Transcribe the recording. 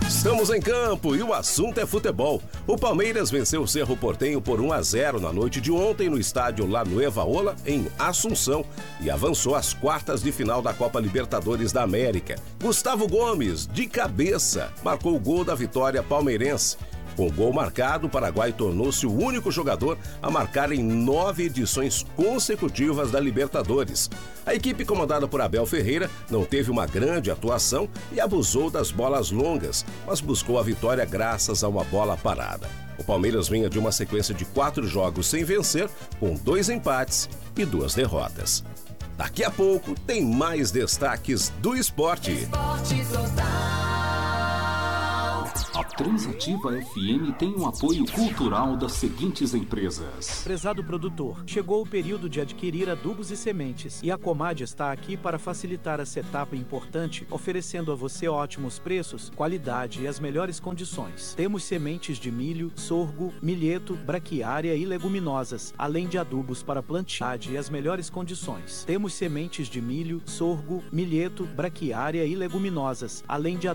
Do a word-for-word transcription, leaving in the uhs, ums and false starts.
Estamos em campo e o assunto é futebol. O Palmeiras venceu o Cerro Porteño por um a zero na noite de ontem no estádio La Nueva Ola, em Assunção, e avançou às quartas de final da Copa Libertadores da América. Gustavo Gomes, de cabeça, marcou o gol da vitória palmeirense. Com o gol marcado, o Paraguai tornou-se o único jogador a marcar em nove edições consecutivas da Libertadores. A equipe comandada por Abel Ferreira não teve uma grande atuação e abusou das bolas longas, mas buscou a vitória graças a uma bola parada. O Palmeiras vinha de uma sequência de quatro jogos sem vencer, com dois empates e duas derrotas. Daqui a pouco tem mais destaques do esporte. Esporte Total. A Transativa F M tem um apoio cultural das seguintes empresas. Prezado produtor, chegou o período de adquirir adubos e sementes e a Comad está aqui para facilitar essa etapa importante, oferecendo a você ótimos preços, qualidade e as melhores condições. Temos sementes de milho, sorgo, milheto, braquiária e leguminosas, além de adubos para plantio e as melhores condições. Temos sementes de milho, sorgo, milheto, braquiária e leguminosas, além de